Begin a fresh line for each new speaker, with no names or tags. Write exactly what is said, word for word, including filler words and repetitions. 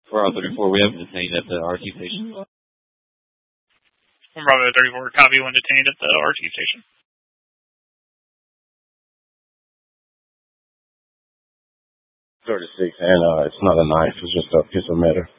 four oh thirty-four, we have been detained at the R T station.
Bravo thirty-four, copy when detained at the R T station.
thirty-six, and uh, it's not a knife, it's just a piece of metal.